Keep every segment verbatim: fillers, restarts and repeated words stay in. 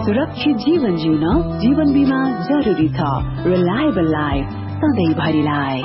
सुरक्षित जीवन जिउन जीवन बीमा जरुरी छ। Reliable life सधैँभरिलाई।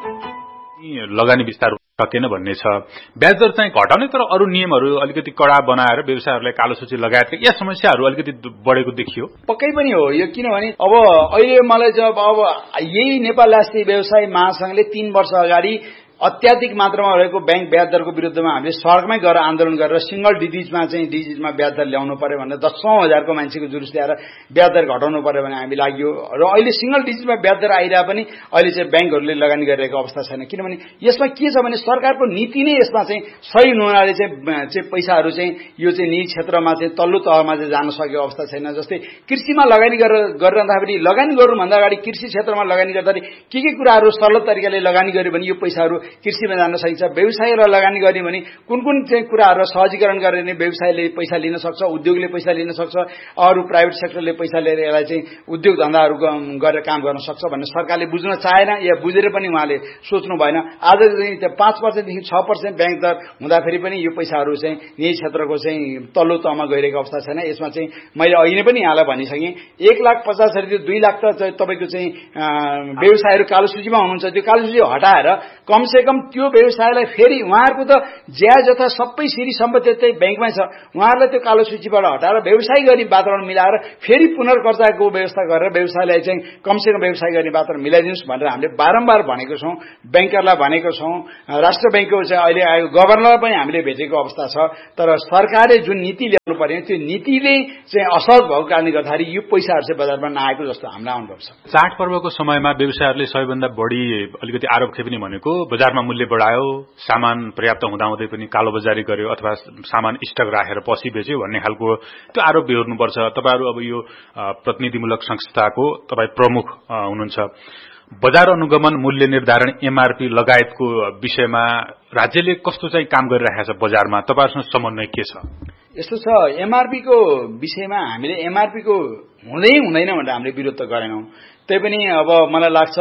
लगानी विस्तार सकेन भन्ने छ। ब्याज दर चाहिँ घटाउने तर अरू नियमहरू अलिकति कडा बनाएर व्यवसायहरूलाई कालो सूची लगायतका या समस्याहरू अलिकति बढेको देखियो। पक्कै पनि हो यो, किनभने अब अहिले मलाई जब अब यही नेपाल राष्ट्रिय व्यवसाय महासंघले तीन वर्ष अगाडि अत्याधिक मात्रामा रहेको बैंक ब्याज दरको विरुद्धमा हामीले सडकमै गएर आन्दोलन गरेर सिंगल डिजिटमा चाहिँ डिजिटमा ब्याज दर ल्याउनु पर्यो भनेर दशौं हजारको मान्छेको जुलुस ल्याएर ब्याज दर घटाउनु पर्यो भने हामी लाग्यो र अहिले सिंगल डिजिटमा ब्याज दर आइरहे पनि अहिले चाहिँ बैंकहरूले लगानी गरिरहेको अवस्था छैन। किनभने यसमा के छ भने सरकारको नीति नै यसमा चाहिँ सही नहुनाले चाहिँ चाहिँ पैसाहरू चाहिँ यो चाहिँ निजी क्षेत्रमा चाहिँ तल्लो तहमा चाहिँ जान सकेको अवस्था छैन। जस्तै कृषिमा लगानी गरेर गरिरहँदाखेरि लगानी गर्नुभन्दा अगाडि कृषि क्षेत्रमा लगानी गर्दाखेरि के के कुराहरू सरल तरिकाले लगानी गर्यो भने यो पैसाहरू कृषिमा जान सकिन्छ। व्यवसायलाई लगानी गर्ने भने कुन कुन चाहिँ कुराहरू सहजीकरण गरेर नै व्यवसायले पैसा लिन सक्छ, उद्योगले पैसा लिन सक्छ, अरू प्राइभेट सेक्टरले पैसा लिएर यसलाई चाहिँ उद्योग धन्दाहरू गरेर काम गर्न सक्छ भन्ने सरकारले बुझ्न चाहेन या बुझेर पनि उहाँले सोच्नु भएन। आज चाहिँ पाँच पर्सेन्टदेखि छ पर्सेन्ट ब्याङ्क दर हुँदाखेरि पनि यो पैसाहरू चाहिँ निजी क्षेत्रको चाहिँ तल्लो तहमा गइरहेको अवस्था छैन। यसमा चाहिँ मैले अहिले पनि यहाँलाई भनिसकेँ एक लाख पचास हजार दुई लाख त तपाईँको चाहिँ व्यवसायहरू कालो सूचीमा हुनुहुन्छ। त्यो कालो सूची हटाएर कमसे कम त्यो व्यवसायलाई फेरि उहाँहरूको त ज्याज जथा सबै सिरी सम्पत्ति त्यही बैंकमै छ, उहाँहरूलाई त्यो कालो सूचीबाट हटाएर व्यवसाय गर्ने वातावरण मिलाएर फेरि पुनर्कर्जाको व्यवस्था गरेर व्यवसायलाई चाहिँ कमसेकम व्यवसाय गर्ने वातावरण मिलाइदिनुहोस् भनेर हामीले बारम्बार भनेको छौँ, ब्याङ्करलाई भनेको छौँ। राष्ट्र ब्याङ्कको चाहिँ अहिले आएको गभर्नर पनि हामीले भेटेको अवस्था छ। तर सरकारले जुन नीति ल्याउनु पर्यो त्यो नीतिले चाहिँ असहज भएको कारणले गर्दाखेरि यो पैसाहरू चाहिँ बजारमा नआएको जस्तो हामीलाई अनुभव छ। चाडपर्वको समयमा व्यवसायहरूले सबैभन्दा बढी अलिकति आरोप खेप्ने भनेको बजारमा मूल्य बढायो, सामान पर्याप्त हुँदाहुँदै पनि कालो बजारी गर्यो अथवा सामान स्टक राखेर पछि बेच्यो भन्ने खालको त्यो आरोप बेहोर्नुपर्छ। तपाईहरू अब यो प्रतिनिधिमूलक संस्थाको तपाईँ प्रमुख हुनुहुन्छ। बजार अनुगमन, मूल्य निर्धारण, एमआरपी लगायतको विषयमा राज्यले कस्तो चाहिँ काम गरिरहेको छ बजारमा, तपाईहरुसँग समन्वय के छ? यस्तो छ, एमआरपी को विषयमा हामीले एमआरपी को हुँदै हुँदैन भनेर हामीले विरोध त गरेनौं। त्यही पनि अब मलाई लाग्छ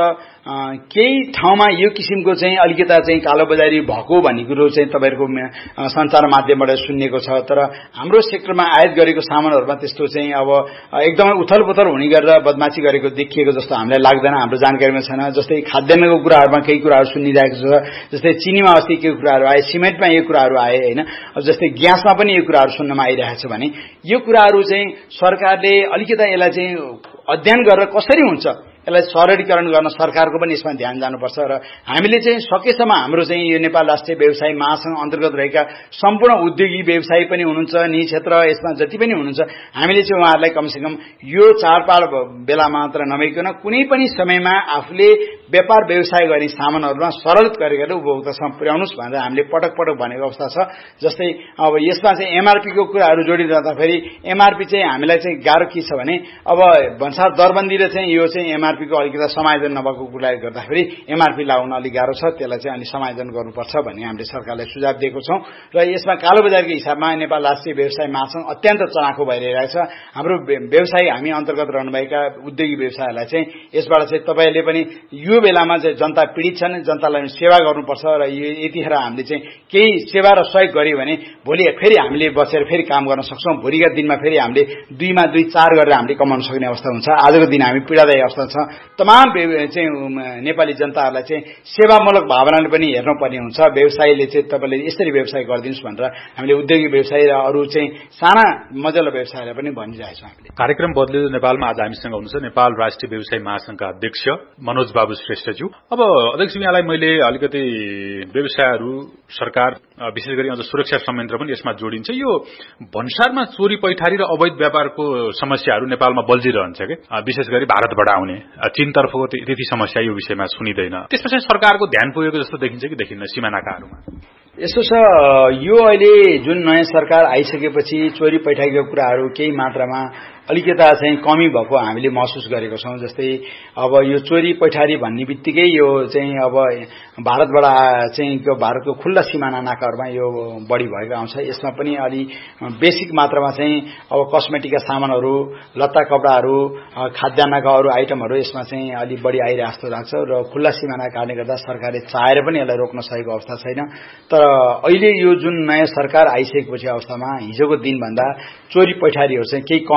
केही ठाउँमा यो किसिमको चाहिँ अलिकता चाहिँ कालोबजारी भएको भन्ने कुरो चाहिँ तपाईहरुको सञ्चार माध्यमबाट सुन्नेको छ। तर हाम्रो सेक्टरमा आयात गरेको सामानहरुमा त्यस्तो चाहिँ अब एकदमै उथलपुथल हुने गरेर बदमाशी गरेको देखिएको जस्तो हामीलाई लाग्दैन, हाम्रो जानकारीमा छैन। जस्तै खाद्यान्नको कुराहरुमा केही कुराहरु सुनिरहेको छ, जस्तै चिनीमा अस्ति केही कुराहरु आए, सिमेन्टमा यो कुराहरु आए हैन, अब जस्तै ग्यासमा पनि यो कुराहरु सुन्नमा आइरहेको छ भने यो कुराहरु चाहिँ सरकारले अलिकता यसलाई चाहिँ अध्ययन गरेर कसरी हुन्छ यसलाई सरलीकरण गर्न सरकारको पनि यसमा ध्यान जानुपर्छ। र हामीले चाहिँ सकेसम्म हाम्रो चाहिँ यो नेपाल राष्ट्रिय व्यवसाय महासंघ अन्तर्गत रहेका सम्पूर्ण उद्योगी व्यवसायी पनि हुनुहुन्छ, निजी क्षेत्र यसमा जति पनि हुनुहुन्छ, हामीले चाहिँ उहाँहरूलाई कमसेकम यो चाडपाड बेला मात्र नभइकन कुनै पनि समयमा आफूले व्यापार व्यवसाय गर्ने सामानहरुमा सरल गरेर उपभोक्तासम्म पुर्याउनुस् भनेर हामीले पटक पटक भनेको अवस्था छ। जस्तै अब यसमा चाहिँ एमआरपी को कुराहरु जोडिरहँदाखेरि एमआरपी चाहिँ हामीलाई चाहिँ गाह्रो के छ भने अब भन्सार दरबन्दीले चाहिँ यो चाहिँ एमआरपी को अलिकता समायोजन नभएको कुराले गर्दाखेरि एमआरपी लगाउन अलि गाह्रो छ, त्यसलाई चाहिँ अलि समायोजन गर्नुपर्छ भन्ने हामीले सरकारलाई सुझाव दिएको छौं। र यसमा कालोबजारीको हिसाबमा नेपाल राष्ट्रिय व्यवसाय महासंघ अत्यन्त चनाखो भइरहेको छ। हाम्रो व्यवसाय हामी अन्तर्गत रहनुभएका उद्योगी व्यवसायलाई चाहिँ यसबाट चाहिँ तपाईले पनि यो बेलामा चाहिँ जनता पीडित छन्, जनतालाई सेवा गर्नुपर्छ र यतिखेर हामीले चाहिँ केही सेवा र सहयोग गर्यो भने भोलि फेरि हामीले बचेर फेरि काम गर्न सक्छौं। भोलिका दिनमा फेरि हामीले दुईमा दुई चार गरेर हामीले कमाउन सक्ने अवस्था हुन्छ। आजको दिन हामी पीडादायी अवस्था छ। तमाम चाहिँ नेपाली जनताहरूलाई चाहिँ सेवामूलक भावनाले पनि हेर्नुपर्ने हुन्छ। व्यवसायले चाहिँ तपाईले यसरी व्यवसाय गरिदिनुस् भनेर हामीले उद्योगी व्यवसाय र अरू चाहिँ साना मजला व्यवसायलाई पनि भनिरहेका छौं। हामीले कार्यक्रम बदलिँदो नेपालमा आज हामीसँग हुनुहुन्छ नेपाल राष्ट्रिय व्यवसाय महासंघका अध्यक्ष मनोज बाबु श्रेष्ठज्यू। अब अध्यक्ष यहाँलाई मैले अलिकति व्यवसायहरू सरकार विशेष गरी अझ सुरक्षा संयन्त्र पनि यसमा जोडिन्छ। यो भन्सारमा चोरी पैठारी र अवैध व्यापारको समस्याहरू नेपालमा बल्झिरहन्छ के, विशेष गरी भारतबाट आउने, चीनतर्फको त्यति समस्या यो विषयमा सुनिदैन। त्यसमा चाहिँ सरकारको ध्यान पुगेको जस्तो देखिन्छ कि देखिन्न सीमानाकाहरूमा? यस्तो छ, यो अहिले जुन नयाँ सरकार आइसकेपछि चोरी पैठारीको कुराहरू केही मात्रामा अलिकता चाहिँ कमी भएको हामीले महसुस गरेको छौं। जस्तै अब यो चोरी पैठारी भन्ने बित्तिकै यो चाहिँ अब भारतबाट चाहिँ भारतको खुल्ला सिमाना नाकाहरूमा यो बढी भएको आउँछ। यसमा पनि अलि बेसिक मात्रामा चाहिँ अब कस्मेटिकका सामानहरू, लत्ता कपडाहरू, खाद्यान्नका अरू आइटमहरू यसमा चाहिँ अलि बढी आइरहेको जस्तो लाग्छ र खुल्ला सिमाना कारणले गर्दा सरकारले चाहेर पनि यसलाई रोक्न सकेको अवस्था छैन। तर अहिले यो जुन नयाँ सरकार आइसकेपछि अवस्थामा हिजोको दिनभन्दा चोरी पैठारीहरू चाहिँ केही कम भएको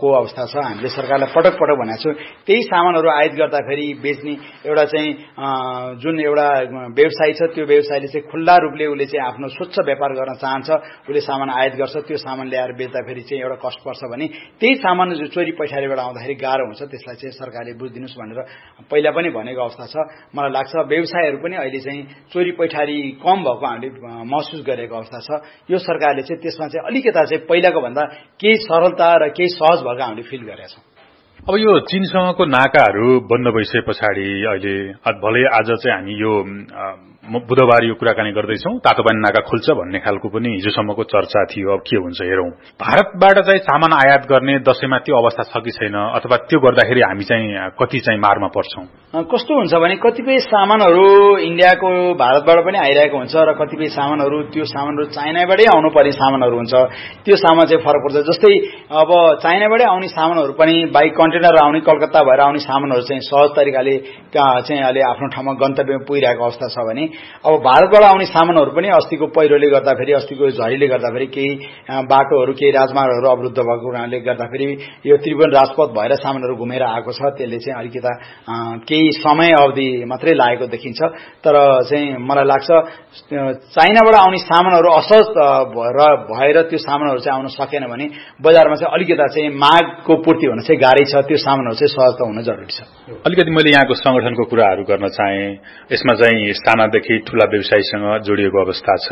भएको अवस्था छ। हामीले सरकारलाई पटक पटक भनेको छौँ त्यही सामानहरू आयात गर्दाखेरि बेच्ने एउटा चाहिँ जुन एउटा व्यवसायी छ त्यो व्यवसायले चाहिँ खुल्ला रूपले उसले चाहिँ आफ्नो स्वच्छ व्यापार गर्न चाहन्छ, उसले सामान आयात गर्छ, त्यो सामान ल्याएर बेच्दाखेरि चाहिँ एउटा कस्ट पर्छ भने त्यही सामान जो चोरी पैठारीबाट आउँदाखेरि गाह्रो हुन्छ, त्यसलाई चाहिँ सरकारले बुझिदिनुहोस् भनेर पहिला पनि भनेको अवस्था छ। मलाई लाग्छ व्यवसायहरू पनि अहिले चाहिँ चोरी पैठारी कम भएको हामीले महसुस गरेको अवस्था छ। यो सरकारले चाहिँ त्यसमा चाहिँ अलिकता चाहिँ पहिलाको भन्दा केही सरलता र केही सहज भएको हामीले फिल गरेका छौँ। अब यो चीनसँगको नाकाहरू बन्द भइसके पछाडि अहिले भलै आज चाहिँ हामी यो बुधबार यो कुराकानी गर्दैछौँ, तातोपानी नाका खुल्छ भन्ने खालको पनि हिजोसम्मको चर्चा थियो। अब के हुन्छ हेरौँ। भारतबाट चाहिँ सामान आयात गर्ने दशैंमा त्यो अवस्था छ कि छैन, अथवा त्यो गर्दाखेरि हामी चाहिँ कति चाहिँ मारमा पर्छौँ? कस्तो हुन्छ भने कतिपय सामानहरू इन्डियाको भारतबाट पनि आइरहेको हुन्छ र कतिपय सामानहरू त्यो सामानहरू चाइनाबाटै आउनु पर्ने सामानहरू हुन्छ, त्यो सामान चाहिँ फरक पर्छ। जस्तै अब चाइनाबाटै आउने सामानहरू पनि बाई कन्टेनर आउने, कलकत्ता भएर आउने सामानहरू चाहिँ सहज तरिकाले चाहिँ अहिले आफ्नो ठाउँमा गन्तव्यमा पुगिरहेको अवस्था छ भने अब भारतबाट आउने सामानहरू पनि अस्तिको पहिरोले गर्दाखेरि, अस्तिको झरीले गर्दाखेरि केही बाटोहरू केही राजमार्गहरू अवरुद्ध भएको हुनाले गर्दाखेरि यो त्रिभुवन राजपथ भएर सामानहरू घुमेर आएको छ। त्यसले चाहिँ अलिकता केही समय अवधि मात्रै लागेको देखिन्छ। तर चाहिँ मलाई लाग्छ चाइनाबाट आउने सामानहरू असहज भएर त्यो सामानहरू चाहिँ आउन सकेन भने बजारमा चाहिँ अलिकता चाहिँ मागको पूर्ति हुन चाहिँ गाह्रै छ। त्यो सामानहरू चाहिँ सहज हुन जरुरी छ। अलिकति मैले यहाँको संगठनको कुराहरू गर्न चाहे। यसमा चाहिँ सानादेखि ठूला व्यवसायीसँग जोडिएको अवस्था छ।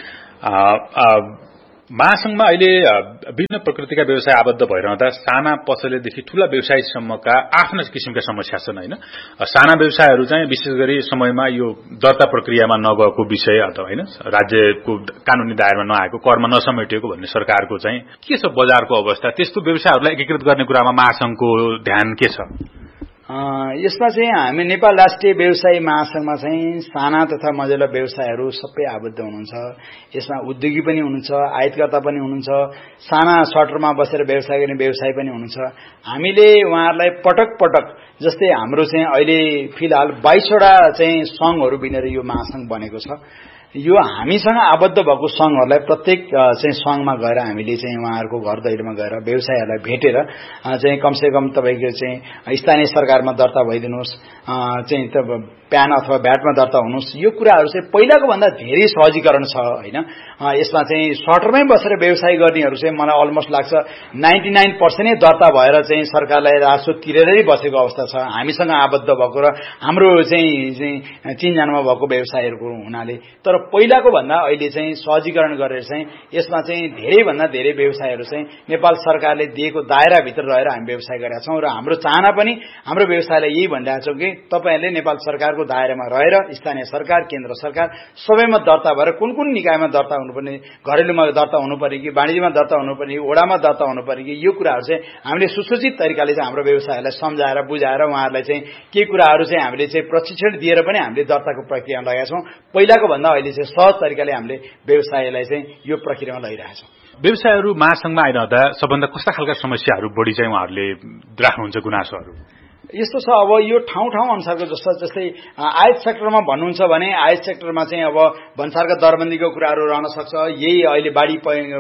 महासंघमा अहिले विभिन्न प्रकृतिका व्यवसाय आबद्ध भइरहँदा साना पसलेदेखि ठूला व्यवसायीसम्मका आफ्ना किसिमका समस्या छन् हैन। साना व्यवसायहरू चाहिँ विशेष गरी समयमा यो दर्ता प्रक्रियामा नगएको विषय अथवा हैन राज्यको कानूनी दायरामा नआएको, करमा नसमेटिएको भन्ने सरकारको चाहिँ के छ बजारको अवस्था? त्यस्तो व्यवसायहरूलाई एकीकृत गर्ने कुरामा महासंघको ध्यान के छ? यसमा चाहिँ हामी नेपाल राष्ट्रिय व्यवसायी महासंघमा चाहिँ साना तथा मझौला व्यवसायहरू सबै आबद्ध हुनुहुन्छ। यसमा उद्योगी पनि हुनुहुन्छ, आयातकर्ता पनि हुनुहुन्छ, साना सटरमा बसेर व्यवसाय गर्ने व्यवसायी पनि हुनुहुन्छ। हामीले उहाँहरूलाई पटक पटक जस्तै हाम्रो चाहिँ अहिले फिलहाल बाइसवटा चाहिँ संघहरू बिनेर यो महासंघ बनेको छ। यो हामीसँग आबद्ध भएको संघहरूलाई प्रत्येक चाहिँ संघमा गएर हामीले चाहिँ उहाँहरूको घर दैलोमा गएर व्यवसायहरूलाई भेटेर चाहिँ कमसे कम तपाईँको चाहिँ स्थानीय सरकारमा दर्ता भइदिनुहोस्, चाहिँ प्यान अथवा भ्याटमा दर्ता हुनुहोस्, यो कुराहरू चाहिँ पहिलाको भन्दा धेरै सहजीकरण छ हैन। यसमा चाहिँ सटरमै बसेर व्यवसाय गर्नेहरू चाहिँ मलाई अलमोस्ट लाग्छ नाइन्टी नाइन पर्सेन्टै दर्ता भएर चाहिँ सरकारलाई राजस्व तिरेरै बसेको अवस्था छ हामीसँग आबद्ध भएको र हाम्रो चाहिँ चिनजानमा भएको व्यवसायहरूको हुनाले। तर पहिलाको भन्दा अहिले चाहिँ सहजीकरण गरेर चाहिँ यसमा चाहिँ धेरैभन्दा धेरै व्यवसायहरू चाहिँ नेपाल सरकारले दिएको दायराभित्र रहेर हामी व्यवसाय गरेका छौँ र हाम्रो चाहना पनि हाम्रो व्यवसायलाई यही भनिरहेका छौँ कि तपाईँहरूले नेपाल सरकारको दायरामा रहेर स्थानीय सरकार, केन्द्र सरकार सबैमा दर्ता भएर कुन कुन निकायमा दर्ता हुनुपर्ने, घरेलुमा दर्ता हुनुपर्ने कि वाणिज्यमा दर्ता हुनुपर्ने कि ओडामा दर्ता हुनुपर्ने कि यो कुराहरू चाहिँ हामीले सुसूचित तरिकाले चाहिँ हाम्रो व्यवसायलाई सम्झाएर बुझाएर उहाँहरूलाई चाहिँ के कुराहरू चाहिँ हामीले चाहिँ प्रशिक्षण दिएर पनि हामीले दर्ताको प्रक्रियामा लगाएका छौँ। पहिलाको भन्दा अहिले चाहिँ सहज तरिकाले हामीले व्यवसायलाई चाहिँ यो प्रक्रियामा लगिरहेका छौँ। व्यवसायहरू महासंघमा आइरहँदा सबभन्दा कस्ता खालका समस्याहरू बढी चाहिँ उहाँहरूले राख्नुहुन्छ गुनासोहरू? यस्तो छ, अब यो ठाउँ ठाउँ अनुसारको जस्तो जस्तै आयात सेक्टरमा भन्नुहुन्छ भने आयात सेक्टरमा चाहिँ अब भन्सारका दरबन्दीको कुराहरू रहन सक्छ, यही अहिले बाढी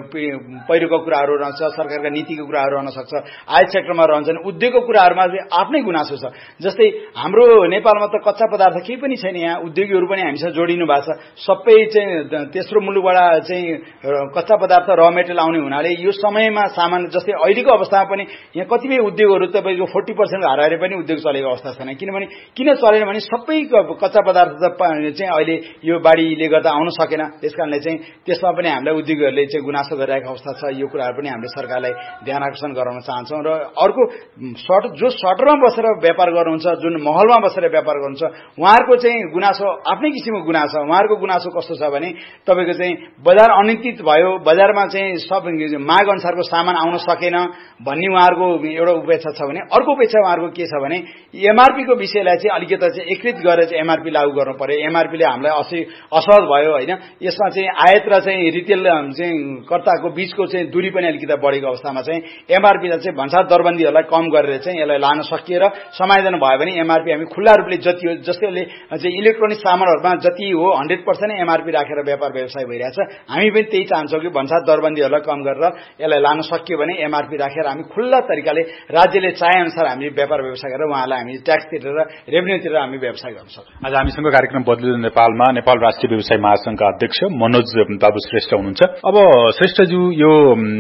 पहिरोको कुराहरू रहन्छ, सरकारका नीतिको कुराहरू रहन सक्छ। आयात सेक्टरमा रहन्छन् उद्योगको कुराहरूमा आफ्नै गुनासो छ। जस्तै हाम्रो नेपालमा त कच्चा पदार्थ केही पनि छैन, यहाँ उद्योगीहरू पनि हामीसँग जोडिनु भएको छ। सबै चाहिँ तेस्रो मुलुकबाट चाहिँ कच्चा पदार्थ र मेटेरियल आउने हुनाले यो समयमा सामान जस्तै अहिलेको अवस्थामा पनि यहाँ कतिपय उद्योगहरू तपाईँको फोर्टी पर्सेन्ट हारेर पनि उद्योग चलेको अवस्था छैन। किनभने किन चलेन भने सबै कच्चा पदार्थ चाहिँ अहिले यो बाढीले गर्दा आउन सकेन। त्यसकारणले चाहिँ त्यसमा पनि हामीलाई उद्योगीहरूले चाहिँ गुनासो गरिरहेको अवस्था छ। यो कुराहरू पनि हामीले सरकारलाई ध्यान आकर्षण गराउन चाहन्छौँ। र अर्को सट जो सटरमा बसेर व्यापार गर्नुहुन्छ, जुन महलमा बसेर व्यापार गर्नुहुन्छ, उहाँहरूको चाहिँ गुनासो आफ्नै किसिमको गुनासो छ। उहाँहरूको गुनासो कस्तो छ भने तपाईँको चाहिँ बजार अनिश्चित भयो, बजारमा चाहिँ सब माग अनुसारको सामान आउन सकेन भन्ने उहाँहरूको एउटा उपेक्षा छ भने अर्को उपेक्षा उहाँहरूको के छ भने भने एमआरपीको विषयलाई चाहिँ अलिकति चाहिँ एकीकृत गरेर चाहिँ एमआरपी लागू गर्नु पर्यो। एमआरपीले हामीलाई असि असहज भयो होइन। यसमा चाहिँ आयात र चाहिँ रिटेल चाहिँ कर्ताको बीचको चाहिँ दूरी पनि अलिकति बढेको अवस्थामा चाहिँ एमआरपीलाई चाहिँ भन्सार दरबन्दीहरूलाई कम गरेर चाहिँ यसलाई लान सकिएर समायोजन भयो भने एमआरपी हामी खुल्ला रूपले जति हो, जस्तै चाहिँ इलेक्ट्रोनिक सामानहरूमा जति हो हन्ड्रेड पर्सेन्ट एमआरपी राखेर व्यापार व्यवसाय भइरहेछ। हामी पनि त्यही चाहन्छौँ कि भन्सार दरबन्दीहरूलाई कम गरेर यसलाई लान सकियो भने एमआरपी राखेर हामी खुल्ला तरिकाले राज्यले चाहे अनुसार हामी व्यापार व्यवसाय गरेर उहाँलाई हामी ट्याक्स तिरेर रेभेन्यू तिरेर हामी व्यवसाय गर्न सक्छौँ। आज हामीसँग कार्यक्रम बदलिँदै नेपालमा नेपाल राष्ट्रिय व्यवसाय महासंघका अध्यक्ष मनोज बाबु श्रेष्ठ हुनुहुन्छ। अब श्रेष्ठज्यू, यो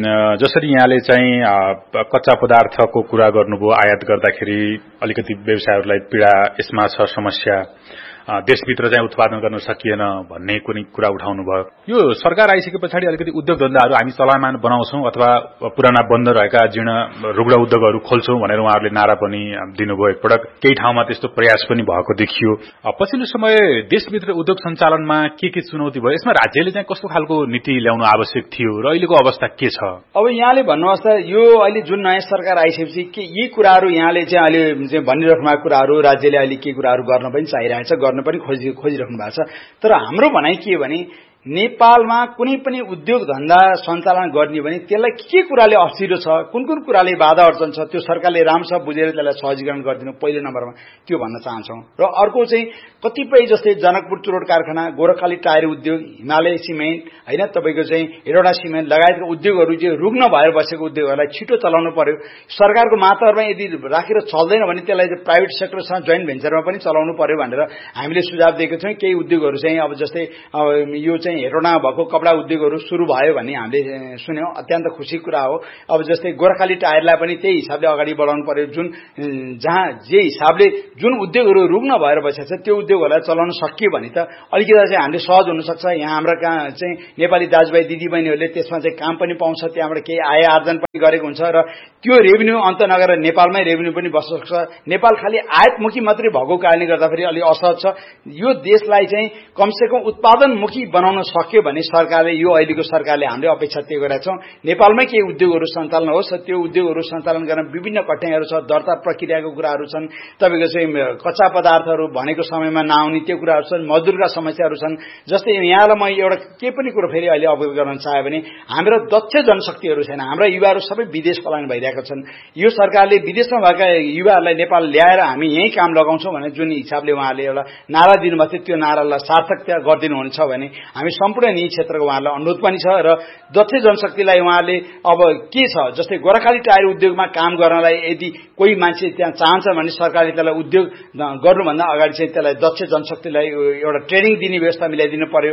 जसरी यहाँले चाहिँ कच्चा पदार्थको कुरा गर्नुभयो, आयात गर्दाखेरि अलिकति व्यवसायहरूलाई पीडा यसमा छ, समस्या देशभित्र चाहिँ उत्पादन गर्न सकिएन भन्ने कुनै कुरा उठाउनु भयो। यो सरकार आइसके पछाडि अलिकति उद्योग धन्दाहरू हामी चलायमान बनाउँछौं अथवा पुराना बन्द रहेका जीर्ण रुग्ण उद्योगहरू खोल्छौं भनेर उहाँहरूले नारा पनि दिनुभयो। एकपटक केही ठाउँमा त्यस्तो प्रयास पनि भएको देखियो। पछिल्लो समय देशभित्र उद्योग सञ्चालनमा के के चुनौती भयो, यसमा राज्यले चाहिँ कस्तो खालको नीति ल्याउनु आवश्यक थियो र अहिलेको अवस्था के छ? अब यहाँले भन्नुहोस् त, यो अहिले जुन नयाँ सरकार आइसकेपछि के यी कुराहरू यहाँले चाहिँ अहिले चाहिँ भनिराख्नु भएको कुराहरू राज्यले अहिले के कुराहरू गर्न पनि चाहिरहेछ, गर्न पनि खोजि खोजिराख्नु भएको छ। तर हाम्रो भनाइ के हो भने नेपालमा कुनै पनि उद्योग धन्दा सञ्चालन गर्ने भने त्यसलाई के कुराले अप्ठ्यारो छ, कुन कुन कुराले बाधा अड्चन छ, त्यो सरकारले राम्रोसँग बुझेर त्यसलाई सहजीकरण गरिदिनु पहिलो नम्बरमा त्यो भन्न चाहन्छौँ। र अर्को चाहिँ कतिपय जस्तै जनकपुर चुरोट कारखाना, गोरखाली टायर उद्योग, हिमालय सिमेन्ट होइन, तपाईँको चाहिँ हेडोडा सिमेन्ट लगायतका उद्योगहरू चाहिँ रुग्न भएर बसेको उद्योगहरूलाई छिटो चलाउनु पर्यो। सरकारको मातहतमा यदि राखेर चल्दैन भने त्यसलाई चाहिँ प्राइभेट सेक्टरसँग जोइन्ट भेन्चरमा पनि चलाउनु पर्यो भनेर हामीले सुझाव दिएको छौँ। केही उद्योगहरू चाहिँ अब जस्तै यो चाहिँ हेटोडा भएको कपडा उद्योगहरू सुरु भयो भन्ने हामीले सुन्यौं, अत्यन्त खुसी कुरा हो। अब जस्तै गोरखाली टायरलाई पनि त्यही हिसाबले अगाडि बढाउनु पर्यो। जुन जहाँ जे हिसाबले जुन उद्योगहरू रुग्न भएर बसेको छ त्यो उद्योगहरूलाई चलाउन सकियो भने त अलिकति चाहिँ हामीले सहज हुनसक्छ। यहाँ हाम्रा कहाँ चाहिँ नेपाली दाजुभाइ दिदीबहिनीहरूले त्यसमा चाहिँ काम पनि पाउँछ, त्यहाँबाट केही आय आर्जन पनि गरेको हुन्छ र त्यो रेभेन्यू अन्त नगरेर नेपालमै रेभेन्यू पनि बस्न सक्छ। नेपाल खालि आयातमुखी मात्रै भएको कारणले गर्दाखेरि अलि असहज छ। यो देशलाई चाहिँ कमसेकम उत्पादनमुखी बनाउन सक्यो भने सरकारले, यो अहिलेको सरकारले हामीले अपेक्षा त्यो गरेका छौँ। नेपालमै केही उद्योगहरू सञ्चालन होस्, त्यो उद्योगहरू सञ्चालन गर्न विभिन्न कठिनाइहरू छ, दर्ता प्रक्रियाको कुराहरू छन्, तपाईँको चाहिँ कच्चा पदार्थहरू भनेको समयमा नआउने त्यो कुराहरू छन्, मजदुरका समस्याहरू छन्। जस्तै यहाँलाई म एउटा के पनि कुरो फेरि अहिले अवगत गर्न चाहे भने हाम्रो दक्ष जनशक्तिहरू छैन, हाम्रा युवाहरू सबै विदेश पलायन भइरहेका छन्। यो सरकारले विदेशमा भएका युवाहरूलाई नेपाल ल्याएर हामी यही काम लगाउँछौँ भने जुन हिसाबले उहाँले एउटा नारा दिनुभएको थियो त्यो नारालाई सार्थकता गरिदिनुहुन्छ भने हामी सम्पूर्ण निजी क्षेत्रको उहाँहरूलाई अनुरोध पनि छ। र दक्ष जनशक्तिलाई उहाँले अब के छ, जस्तै गोरखाली टायर उद्योगमा काम गर्नलाई यदि कोही मान्छे त्यहाँ चाहन्छ भने सरकारले त्यसलाई उद्योग गर्नुभन्दा अगाडि चाहिँ त्यसलाई दक्ष जनशक्तिलाई एउटा ट्रेनिङ दिने व्यवस्था मिलाइदिनु पर्यो।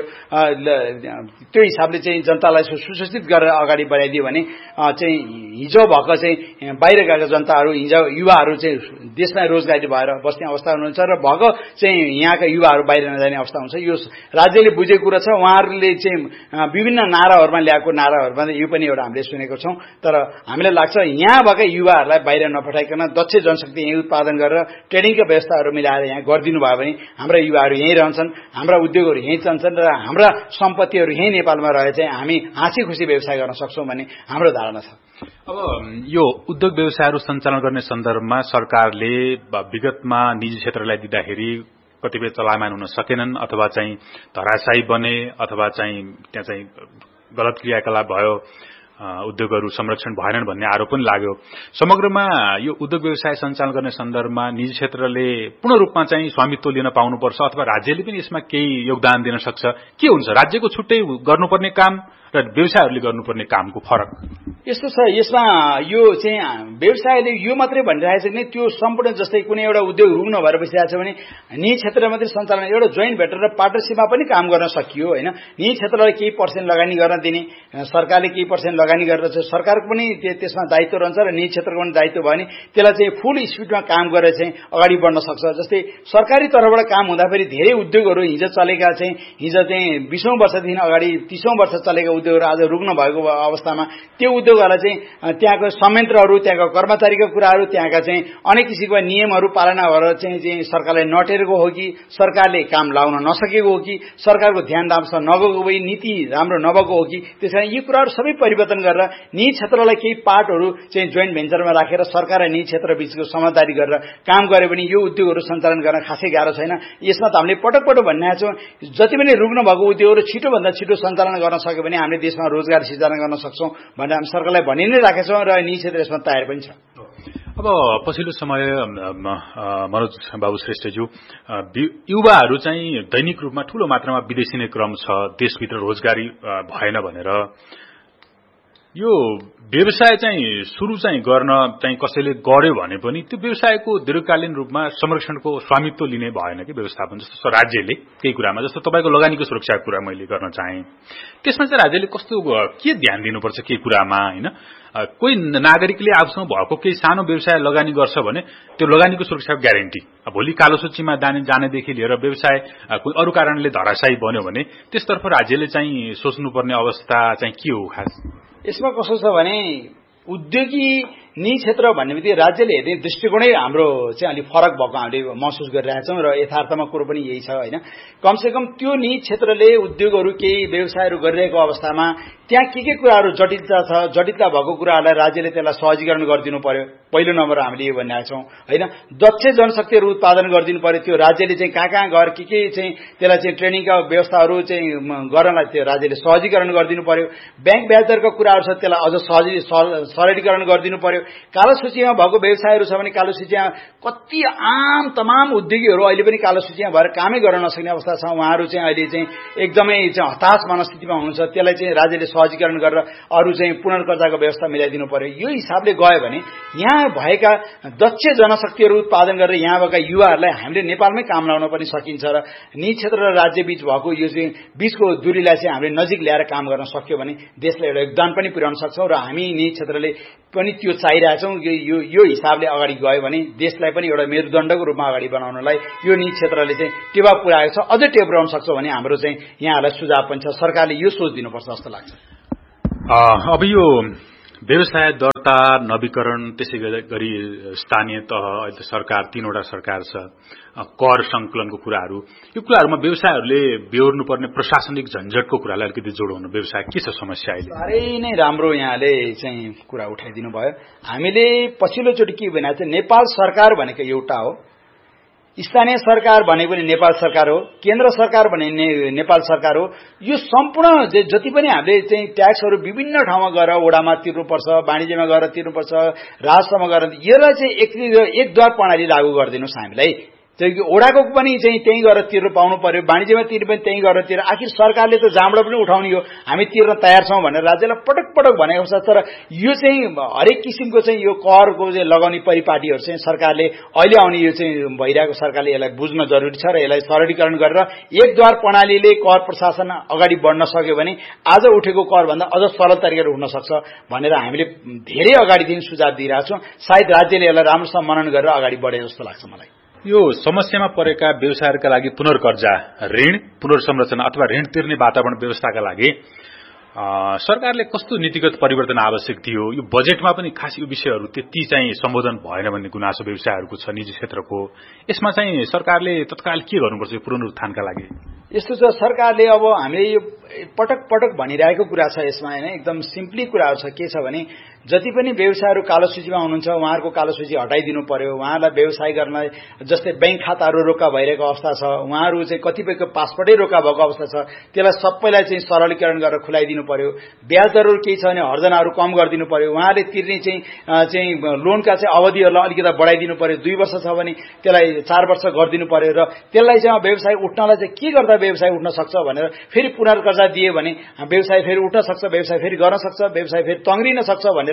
त्यो हिसाबले चाहिँ जनतालाई सुसूचित गरेर अगाडि बढाइदियो भने चाहिँ हिजो भएको चाहिँ बाहिर गएका जनताहरू, हिजो युवाहरू चाहिँ देशमै रोजगारी भएर बस्ने अवस्था हुनुहुन्छ र भएको चाहिँ यहाँका युवाहरू बाहिर नजाने अवस्था हुन्छ। यो राज्यले बुझेको कुरा छ। उहाँहरूले चाहिँ विभिन्न नाराहरूमा ल्याएको नाराहरूमा यो पनि एउटा हामीले सुनेको छौँ। तर हामीलाई लाग्छ यहाँ भएका युवाहरूलाई बाहिर नपठाइकन दक्ष जनशक्ति यहीँ उत्पादन गरेर ट्रेनिङका व्यवस्थाहरू मिलाएर यहाँ गरिदिनु भयो भने हाम्रा युवाहरू यहीँ रहन्छन्, हाम्रा उद्योगहरू यहीँ चल्छन् र हाम्रा सम्पत्तिहरू यहीँ नेपालमा रहे चाहिँ हामी हाँसी खुसी व्यवसाय गर्न सक्छौँ भन्ने हाम्रो धारणा छ। अब यो उद्योग व्यवसायहरू सञ्चालन गर्ने सन्दर्भमा सरकारले विगतमा निजी क्षेत्रलाई दिँदाखेरि कतिपय चलायमान हुन सकेनन् अथवा चाहिँ धराशायी बने अथवा चाहिँ त्यहाँ चाहिँ गलत क्रियाकलाप भयो, उद्योगहरू संरक्षण भएनन् भन्ने आरोप पनि लाग्यो। समग्रमा यो उद्योग व्यवसाय सञ्चालन गर्ने सन्दर्भमा निजी क्षेत्रले पूर्ण रूपमा चाहिँ स्वामित्व लिन पाउनुपर्छ अथवा राज्यले पनि यसमा केही योगदान दिन सक्छ? के हुन्छ राज्यको छुट्टै गर्नुपर्ने काम र व्यवसायहरूले गर्नुपर्ने कामको फरक? यस्तो छ, यसमा यो चाहिँ व्यवसायले यो मात्रै भनिरहेको छ भने त्यो सम्पूर्ण जस्तै कुनै एउटा उद्योग रुग्न भएर बसिरहेको छ भने निजी क्षेत्र मात्रै सञ्चालन, एउटा जोइन्ट भेन्चर र पार्टनरसिपमा पनि काम गर्न सकियो होइन। निजी क्षेत्रलाई केही पर्सेन्ट लगानी गर्न दिने, सरकारले केही पर्सेन्ट लगानी गरेर चाहिँ सरकारको पनि त्यसमा दायित्व रहन्छ र निजी क्षेत्रको पनि दायित्व भयो भने त्यसलाई चाहिँ फुल स्पिडमा काम गरेर चाहिँ अगाडि बढ्न सक्छ। जस्तै सरकारी तर्फबाट काम हुँदाखेरि धेरै उद्योगहरू हिजो चलेका चाहिँ हिजो चाहिँ बीसौँ वर्षदेखि अगाडि तीसौँ वर्ष चलेका उद्योगहरू आज रुग्न भएको अवस्थामा त्यो उद्योगहरूलाई चाहिँ त्यहाँको संयन्त्रहरू, त्यहाँको कर्मचारीको कुराहरू, त्यहाँका चाहिँ अनेक किसिमका नियमहरू पालना भएर चाहिँ चाहिँ सरकारले नटेरेको हो कि सरकारले काम लाउन नसकेको हो कि सरकारको ध्यान राम्रोसँग नगएको भई नीति राम्रो नभएको हो कि त्यस कारण यी कुराहरू सबै परिवर्तन गरेर निजी क्षेत्रलाई केही पार्टहरू चाहिँ जोइन्ट भेन्चरमा राखेर सरकार र निजी क्षेत्र बीचको समझदारी गरेर काम गरे पनि यो उद्योगहरू सञ्चालन गर्न खासै गाह्रो छैन। यसमा त हामीले पटक पटक भनिरहेका छौँ जति पनि रुग्न भएको उद्योगहरू छिटोभन्दा छिटो सञ्चालन गर्न सक्यो भने हामीले देशमा रोजगार सिर्जना गर्न सक्छौँ भनेर हामी सरकारलाई भनि नै राखेका छौँ र निजी क्षेत्र यसमा तयार पनि छ। अब पछिल्लो समय मनोज बाबु श्रेष्ठज्यू युवाहरू चाहिँ दैनिक रूपमा ठूलो मात्रामा विदेशिने क्रम छ, देशभित्र रोजगारी भएन भनेर यो व्यवसाय चाहिँ सुरु चाहिँ गर्न चाहिँ कसैले गर्यो भने पनि त्यो व्यवसायको दीर्घकालीन रूपमा संरक्षणको स्वामित्व लिने भएन कि व्यवस्थापन जस्तो राज्यले केही कुरामा, जस्तो तपाईँको लगानीको सुरक्षाको कुरा मैले गर्न चाहे त्यसमा चाहिँ राज्यले कस्तो के ध्यान दिनुपर्छ केही कुरामा होइन। कोही नागरिकले आफूसँग भएको केही सानो व्यवसाय लगानी गर्छ भने त्यो लगानीको सुरक्षाको ग्यारेन्टी भोलि कालो सूचीमा जानेदेखि लिएर व्यवसाय कुनै अरू कारणले धराशायी बन्यो भने त्यसतर्फ राज्यले चाहिँ सोच्नुपर्ने अवस्था चाहिँ के हो खास? यसमा कस्तो छ भने उद्योगी निजी क्षेत्र भन्ने बित्तिकै राज्यले हेर्ने दृष्टिकोणै हाम्रो चाहिँ अलिक फरक भएको हामीले महसुस गरिरहेका छौँ र यथार्थमा कुरो पनि यही छ होइन। कमसेकम त्यो निजी क्षेत्रले उद्योगहरू केही व्यवसायहरू गरिरहेको अवस्थामा त्यहाँ के के कुराहरू जटिलता छ, जटिलता भएको कुराहरूलाई राज्यले त्यसलाई सहजीकरण गरिदिनु पर्यो। पहिलो नम्बर हामीले यो भनिरहेका छौँ होइन। दक्ष जनशक्तिहरू उत्पादन गरिदिनु पर्यो। त्यो राज्यले चाहिँ कहाँ कहाँ गएर के के चाहिँ त्यसलाई चाहिँ ट्रेनिङका व्यवस्थाहरू चाहिँ गर्नलाई त्यो राज्यले सहजीकरण गरिदिनु पर्यो। ब्याङ्क ब्याज दरका कुराहरू छ त्यसलाई अझ सहजी सरलीकरण गरिदिनु पर्यो। कालो सूचीमा भएको व्यवसायहरू छ भने कालो सूचीमा कति आम तमाम उद्योगीहरू अहिले पनि कालो सूचीमा भएर कामै गर्न नसक्ने अवस्था छ। उहाँहरू चाहिँ अहिले चाहिँ एकदमै चाहिँ हताश मनस्थितिमा हुनुहुन्छ। त्यसलाई चाहिँ राज्यले सहजीकरण गरेर अरू चाहिँ पुनर्कर्जाको व्यवस्था मिलाइदिनु पर्यो। यो हिसाबले गयो भने यहाँ भएका दक्ष जनशक्तिहरू उत्पादन गरेर यहाँ भएका युवाहरूलाई हामीले नेपालमै काम लाउन पनि सकिन्छ र निजी क्षेत्र र राज्य बीच भएको यो चाहिँ बीचको दूरीलाई चाहिँ हामीले नजिक ल्याएर काम गर्न सक्यो भने देशलाई एउटा योगदान पनि पुर्याउन सक्छौँ र हामी निजी क्षेत्रले पनि त्यो चाहिरहेछौँ। यो यो हिसाबले अगाडि गयो भने देशलाई पनि एउटा मेरुदण्डको रूपमा अगाडि बनाउनलाई यो निजी क्षेत्रले चाहिँ टेवा पुर्याएको छ। अझै टेवा पुर्याउन सक्छ भने हाम्रो चाहिँ यहाँहरूलाई सुझाव पनि छ। सरकारले यो सोच दिनुपर्छ जस्तो लाग्छ। अब यो व्यवसाय दर्ता नवीकरण त्यसै गरी स्थानीय तह अहिले सरकार तीनवटा सरकार छ, कर संकलनको कुराहरू, यो कुराहरूमा व्यवसायहरूले बेहोर्नुपर्ने प्रशासनिक झन्झटको कुरालाई अलिकति जोडाउनु व्यवसाय के छ समस्या अहिले? साह्रै नै राम्रो यहाँले चाहिँ कुरा उठाइदिनु भयो। हामीले पछिल्लोचोटि के भनेको चाहिँ नेपाल सरकार भनेको एउटा हो, स्थानीय सरकार भनेको पनि नेपाल सरकार हो, केन्द्र सरकार भने नेपाल सरकार हो। यो सम्पूर्ण जति पनि हामीले चाहिँ ट्याक्सहरू विभिन्न ठाउँमा गएर ओडामा तिर्नुपर्छ, वाणिज्यमा गएर तिर्नुपर्छ, राजस्वमा गएर यसलाई चाहिँ एक एकद्वार प्रणाली लागू गरिदिनुहोस्। हामीलाई त्यो ओडाको पनि चाहिँ त्यहीँ गएर तिर्न पाउनु पर्यो, वाणिज्यमा तिर्न पनि त्यहीँ गएर तिर्न। आखिर सरकारले त जहाँबाट पनि उठाउने हो, हामी तिर्न तयार छौँ भनेर राज्यलाई पटक पटक भनेको छ। तर यो चाहिँ हरेक किसिमको चाहिँ यो करको चाहिँ लगाउने परिपाटीहरू चाहिँ सरकारले अहिले आउने यो चाहिँ भइरहेको सरकारले यसलाई बुझ्न जरुरी छ र यसलाई सरलीकरण गरेर एकद्वार प्रणालीले कर प्रशासन अगाडि बढ्न सक्यो भने आज उठेको करभन्दा अझ सरल तरिकाले उठ्न सक्छ भनेर हामीले धेरै अगाडिदेखि सुझाव दिइरहेको छौँ। सायद राज्यले यसलाई राम्रोसँग मनन गरेर अगाडि बढे जस्तो लाग्छ मलाई। यो समस्यामा परेका व्यवसायहरूका लागि पुनर्कर्जा, ऋण पुनर्संरचना अथवा ऋण तिर्ने वातावरण व्यवस्थाका लागि सरकारले कस्तो नीतिगत परिवर्तन आवश्यक थियो? यो बजेटमा पनि खास यो विषयहरू त्यति चाहिँ सम्बोधन भएन भन्ने गुनासो व्यवसायहरूको छ निजी क्षेत्रको। यसमा चाहिँ सरकारले तत्काल के गर्नुपर्छ यो पुनरुत्थानका लागि? यस्तो छ, सरकारले अब हामीले यो पटक पटक भनिरहेको कुरा छ यसमा होइन, एकदम सिम्पली कुराहरू छ। के छ भने जति पनि व्यवसायहरू कालो सूचीमा हुनुहुन्छ उहाँहरूको कालो सूची हटाइदिनु पर्यो। उहाँहरूलाई व्यवसाय गर्न जस्तै ब्याङ्क खाताहरू रोका भइरहेको अवस्था छ, उहाँहरू चाहिँ कतिपयको पासपोर्टै रोका भएको अवस्था छ, त्यसलाई सबैलाई चाहिँ सरलीकरण गरेर खुलाइदिनु पर्यो। ब्याज दरहरू केही छ भने हर्जनाहरू कम गरिदिनु पर्यो। उहाँले तिर्ने चाहिँ चाहिँ लोनका चाहिँ अवधिहरूलाई अलिकति बढाइदिनु पर्यो। दुई वर्ष छ भने त्यसलाई चार वर्ष गरिदिनु पर्यो र त्यसलाई चाहिँ व्यवसाय उठ्नलाई चाहिँ के गर्दा व्यवसाय उठ्न सक्छ भनेर फेरि पुनर्कर्जा दिए भने व्यवसाय फेरि उठ्न सक्छ, व्यवसाय फेरि गर्न सक्छ, व्यवसाय फेरि तङ्ग्रिन सक्छ भनेर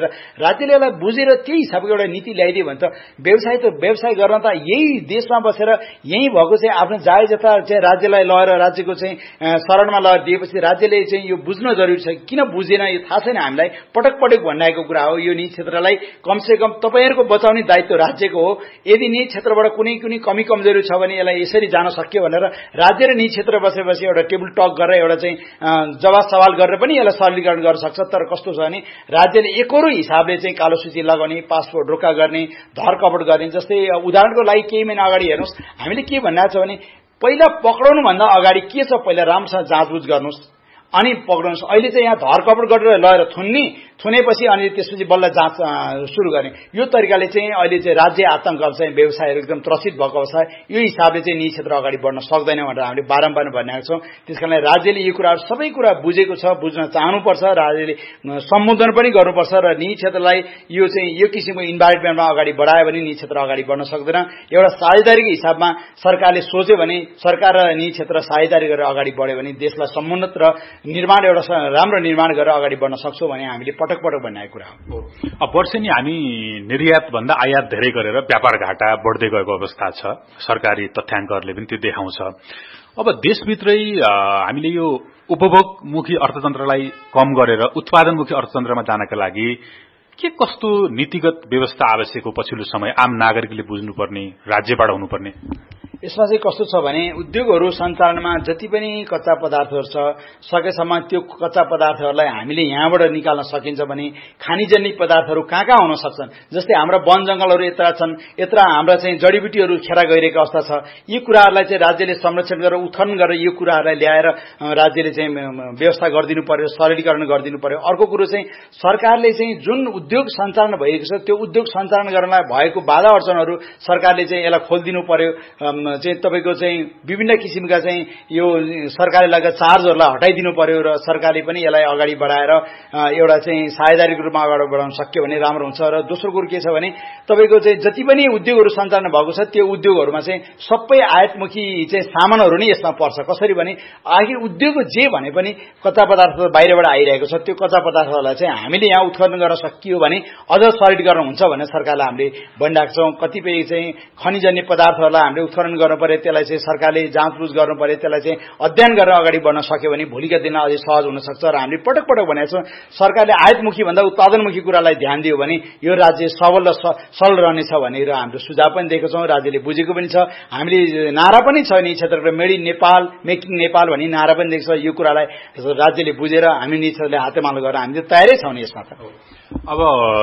भनेर राज्यले यसलाई बुझेर त्यही हिसाबको एउटा नीति ल्याइदियो भने त व्यवसाय त व्यवसाय गर्न त यही देशमा बसेर यही भएको चाहिँ आफ्नो जायजता चाहिँ राज्यलाई लगेर राज्यको चाहिँ शरणमा लगेर दिएपछि राज्यले चाहिँ यो बुझ्न जरुरी छ। किन बुझेन यो थाहा छैन हामीलाई, पटक पटक भनिरहेको कुरा हो। यो निजी क्षेत्रलाई कमसे कम तपाईहरुको बचाउने दायित्व राज्यको हो। यदि निजी क्षेत्रबाट कुनै कुनै कमी कमजोरी छ भने यसलाई यसरी जान सक्यो भनेर राज्य र निजी क्षेत्र बसेपछि एउटा टेबल टक गरेर एउटा चाहिँ जवाफ सवाल गरेर पनि यसलाई सरलीकरण गर्न सक्छ। तर कस्तो छ भने राज्यले एकरो हिसाबले चाहिँ कालो सूची लगाउने, पासपोर्ट रोका गर्ने, धरकपट गर्ने। जस्तै उदाहरणको लागि केही महिना अगाडि हेर्नुस्, हामीले के भनिरहेको छ भने पहिला पक्राउनु भन्दा अगाडि के छ पहिला राम्रोसँग जाँचबुझ गर्नुस् अनि पक्राउनुस्। अहिले चाहिँ यहाँ धरकपट गरेर लगेर थुन्ने, थुनेपछि अनि त्यसपछि बल्ल जाँच सुरु गर्ने। यो तरिकाले चाहिँ अहिले चाहिँ राज्य आतंक चाहिँ व्यवसायहरू एकदम त्रसित भएको अवस्था। यो हिसाबले चाहिँ निजी क्षेत्र अगाडि बढ्न सक्दैन भनेर हामीले बारम्बार भनिरहेका छौँ। त्यसकारण राज्यले यो कुराहरू सबै कुरा बुझेको छ, बुझ्न चाहनुपर्छ, राज्यले सम्बोधन पनि गर्नुपर्छ र निजी क्षेत्रलाई यो चाहिँ यो किसिमको इन्भाइरोमेन्टमा अगाडि बढायो भने निजी क्षेत्र अगाडि बढ्न सक्दैन। एउटा साझेदारीको हिसाबमा सरकारले सोच्यो भने, सरकार र निजी क्षेत्र साझेदारी गरेर अगाडि बढ्यो भने देशलाई समुन्नत र निर्माण एउटा राम्रो निर्माण गरेर अगाडि बढ्न सक्छौँ भने हामीले पटक पटक भन्ने कुरा हो। अब वर्षेनी हामी निर्यात भन्दा आयात धेरै गरेर व्यापार घाटा बढ्दै गएको अवस्था छ। सरकारी तथ्याङ्कहरूले पनि त्यो देखाउँछ। अब देशभित्रै हामीले यो उपभोगमुखी अर्थतन्त्रलाई कम गरेर उत्पादनमुखी अर्थतन्त्रमा जानका लागि के कस्तो नीतिगत व्यवस्था आवश्यक हो पछिल्लो समय आम नागरिकले बुझ्नुपर्ने, राज्यबाट हुनुपर्ने? यसमा चाहिँ कस्तो छ भने उद्योगहरू सञ्चालनमा जति पनि कच्चा पदार्थहरू छ सकेसम्म त्यो कच्चा पदार्थहरूलाई हामीले यहाँबाट निकाल्न सकिन्छ भने खानीजन्य पदार्थहरू कहाँ कहाँ हुन सक्छन्। जस्तै हाम्रा वन जंगलहरू यत्रा छन्, यत्रा हाम्रा चाहिँ जडीबुटीहरू खेरा गइरहेको अवस्था छ। यी कुराहरूलाई चाहिँ राज्यले संरक्षण गरेर उत्खनन गरेर यो कुराहरूलाई ल्याएर राज्यले चाहिँ व्यवस्था गरिदिनु पर्यो, सरलीकरण गरिदिनु पर्यो। अर्को कुरो चाहिँ सरकारले चाहिँ जुन उद्योग सञ्चालन भइरहेको छ त्यो उद्योग सञ्चालन गर्नलाई भएको बाधा अडचनहरू सरकारले चाहिँ यसलाई खोलिदिनु पर्यो। चाहिँ तपाईको चाहिँ विभिन्न किसिमका चाहिँ यो सरकारले लागेका चार्जहरूलाई हटाइदिनु पर्यो र सरकारले पनि यसलाई अगाडि बढाएर एउटा चाहिँ साझेदारीको रूपमा अगाडि बढाउन सक्यो भने राम्रो हुन्छ। र दोस्रो कुरो के छ भने तपाईको चाहिँ जति पनि उद्योगहरू सञ्चालन भएको छ त्यो उद्योगहरूमा चाहिँ सबै आयातमुखी चाहिँ सामानहरू नै यसमा पर्छ। कसरी भने आखिर उद्योग जे भने पनि कच्चा पदार्थ बाहिरबाट आइरहेको छ, त्यो कच्चा पदार्थहरूलाई चाहिँ हामीले यहाँ उत्पादन गर्न सकियो भने अझ सरलीकरण हुन्छ भनेर सरकारलाई हामीले भनिरहेका छौँ। कतिपय चाहिँ खनिजन्य पदार्थहरूलाई हामीले उत्खनन गर्नु पर्यो, त्यसलाई चाहिँ सरकारले जाँचबुझ गर्नु पर्यो, त्यसलाई चाहिँ अध्ययन गरेर अगाडि बढ्न सक्यो भने भोलिका दिनमा अझै सहज हुन सक्छ। र हामीले पटक पटक भनेका छौँ सरकारले आयातमुखी भन्दा उत्पादनमुखी कुरालाई ध्यान दियो भने यो राज्य सबल र सरल रहनेछ भनेर हाम्रो सुझाव पनि दिएको छौँ। राज्यले बुझेको पनि छ। हामीले नारा पनि छ निजी क्षेत्रको made in Nepal, making Nepal भन्ने नारा पनि दिएको छ। यो कुरालाई राज्यले बुझेर हामी निजी क्षेत्रले हातेमालो गरेर हामीले तयारै छौँ नि यसमा। त अब